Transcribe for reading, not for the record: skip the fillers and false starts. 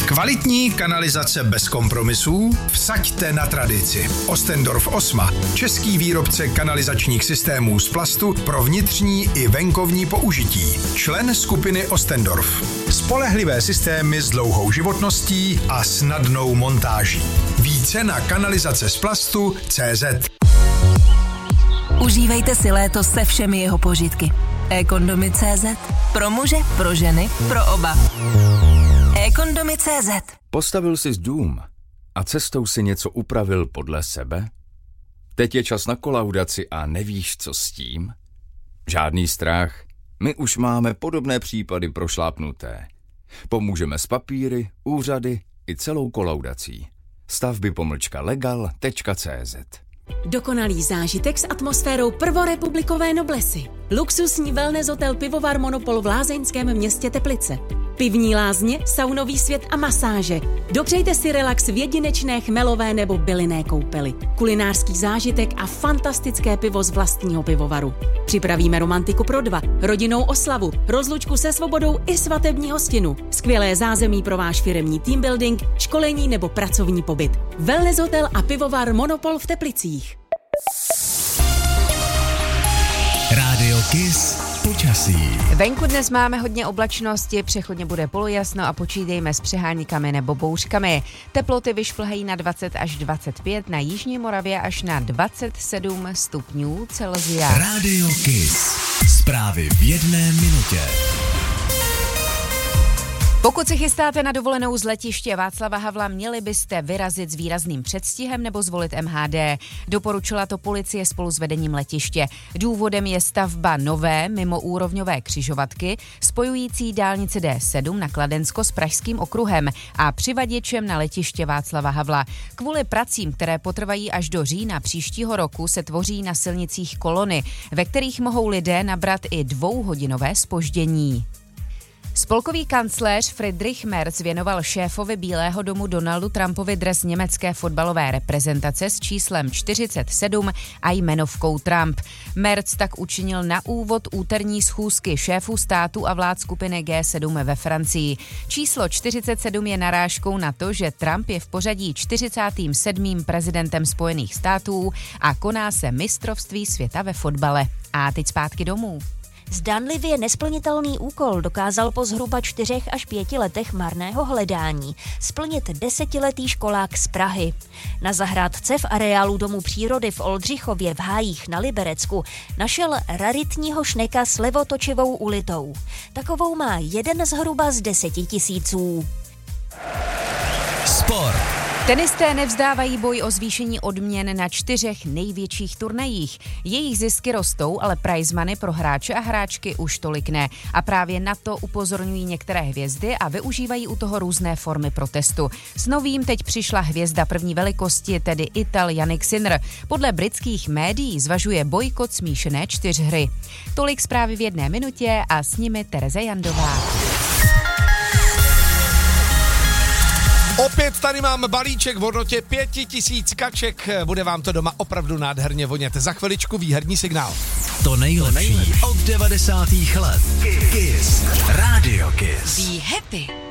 Kvalitní kanalizace bez kompromisů? Vsaďte na tradici. Ostendorf Osma, český výrobce kanalizačních systémů z plastu pro vnitřní i venkovní použití. Člen skupiny Ostendorf. Spolehlivé systémy s dlouhou životností a snadnou montáží. Více na kanalizace z plastu CZ. Užívejte si léto se všemi jeho požitky. eKondomy.cz. Pro muže, pro ženy, pro oba. eKondomy.cz. Postavil jsi dům a cestou si něco upravil podle sebe? Teď je čas na kolaudaci a nevíš, co s tím? Žádný strach, my už máme podobné případy prošlápnuté. Pomůžeme s papíry, úřady i celou kolaudací. Stavby-legal.cz. Dokonalý zážitek s atmosférou prvorepublikové noblesy. Luxusní wellness hotel Pivovar Monopol v lázeňském městě Teplice. Pivní lázně, saunový svět a masáže. Dopřejte si relax v jedinečné chmelové nebo bylinné koupeli. Kulinářský zážitek a fantastické pivo z vlastního pivovaru. Připravíme romantiku pro dva, rodinnou oslavu, rozlučku se svobodou i svatební hostinu. Skvělé zázemí pro váš firemní team building, školení nebo pracovní pobyt. Wellness hotel a pivovar Monopol v Teplicích. Rádio Kiss počasí. Venku dnes máme hodně oblačnosti, přechodně bude polojasno a počítejme s přeháníkami nebo bouřkami. Teploty vyšplhají na 20 až 25, na jižní Moravě až na 27 stupňů Celsia. Rádio Kiss. Zprávy v 1 minutě. Pokud se chystáte na dovolenou z letiště Václava Havla, měli byste vyrazit s výrazným předstihem nebo zvolit MHD. Doporučila to policie spolu s vedením letiště. Důvodem je stavba nové mimoúrovňové křižovatky spojující dálnici D7 na Kladensko s Pražským okruhem a přivaděčem na letiště Václava Havla. Kvůli pracím, které potrvají až do října příštího roku, se tvoří na silnicích kolony, ve kterých mohou lidé nabrat i 2hodinové zpoždění. Spolkový kancléř Friedrich Merz věnoval šéfovi Bílého domu Donaldu Trumpovi dres německé fotbalové reprezentace s číslem 47 a jmenovkou Trump. Merz tak učinil na úvod úterní schůzky šéfů států a vlád skupiny G7 ve Francii. Číslo 47 je narážkou na to, že Trump je v pořadí 47. prezidentem Spojených států a koná se mistrovství světa ve fotbale. A teď zpátky domů. Zdánlivě nesplnitelný úkol dokázal po zhruba 4 až 5 letech marného hledání splnit 10letý školák z Prahy. Na zahrádce v areálu Domu přírody v Oldřichově v Hájích na Liberecku našel raritního šneka s levotočivou ulitou. Takovou má jeden zhruba z 10 000. Sport. Tenisté nevzdávají boj o zvýšení odměn na 4 největších turnajích. Jejich zisky rostou, ale prize money pro hráče a hráčky už tolik ne. A právě na to upozorňují některé hvězdy a využívají u toho různé formy protestu. S novým teď přišla hvězda první velikosti, tedy Ital Jannik Sinner. Podle britských médií zvažuje bojkot smíšené 4hry. Tolik zprávy v 1 minutě a s nimi Tereza Jandová. Opět tady mám balíček v hodnotě 5000 kaček. Bude vám to doma opravdu nádherně vonět. Za chviličku výherní signál. To nejlepší od 90. let. Kiss. Radio Kiss. Be happy.